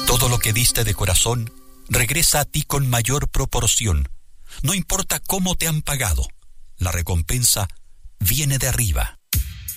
Todo lo que diste de corazón regresa a ti con mayor proporción. No importa cómo te han pagado, la recompensa viene de arriba.